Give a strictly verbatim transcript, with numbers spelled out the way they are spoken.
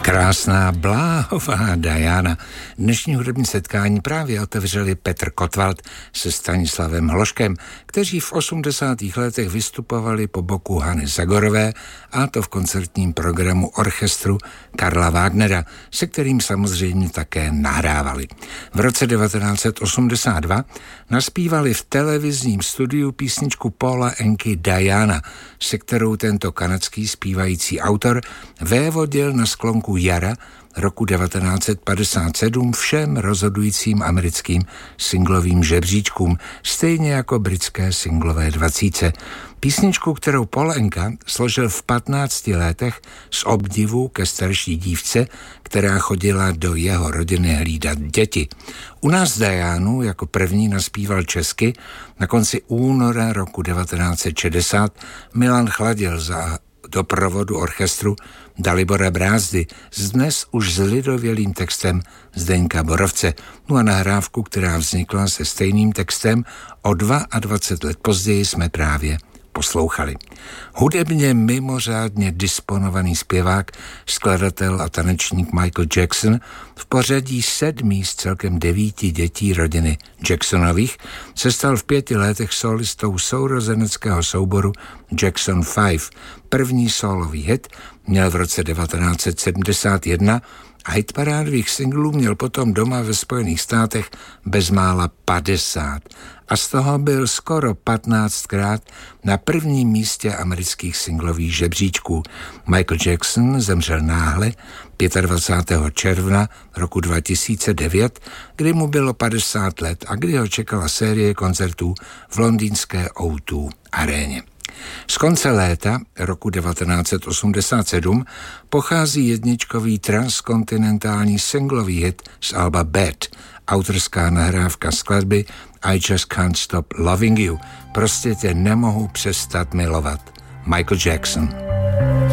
Krásná, bláhová Diana. Dnešní hudební setkání právě otevřeli Petr Kotwald se Stanislavem Hloškem, kteří v osmdesátých letech vystupovali po boku Hany Zagorové, a to v koncertním programu orchestru Karla Wagnera, se kterým samozřejmě také nahrávali. V roce devatenáct set osmdesát dva naspívali v televizním studiu písničku Paula Anky Diana, se kterou tento kanadský zpívající autor vévodil na sklonku jara roku devatenáct set padesát sedm všem rozhodujícím americkým singlovým žebříčkům, stejně jako britské singlové dvacítce. Písničku, kterou Paul Anka složil v patnácti letech z obdivu ke starší dívce, která chodila do jeho rodiny hlídat děti. U nás Dianu jako první naspíval česky na konci února roku devatenáct set šedesát Milan Chladil za doprovodu orchestru Dalibora Brázdy s dnes už zlidovělým textem Zdeňka Borovce. No a nahrávku, která vznikla se stejným textem o dvacet dva let později, jsme právě poslouchali. Hudebně mimořádně disponovaný zpěvák, skladatel a tanečník Michael Jackson v pořadí sedmý z celkem devíti dětí rodiny Jacksonových se stal v pěti letech solistou sourozeneckého souboru Jackson Five. První sólový hit měl v roce devatenáct set sedmdesát jedna a hitparádových singlů měl potom doma ve Spojených státech bezmála padesát. A z toho byl skoro patnáctkrát na prvním místě amerických singlových žebříčků. Michael Jackson zemřel náhle dvacátého pátého června roku dva tisíce devět, kdy mu bylo padesát let a kdy ho čekala série koncertů v londýnské O dva aréně. Z konce léta roku devatenáct set osmdesát sedm pochází jedničkový transkontinentální singlový hit z alba Bad, autorská nahrávka skladby I Just Can't Stop Loving You. Prostě tě nemohu přestat milovat. Michael Jackson.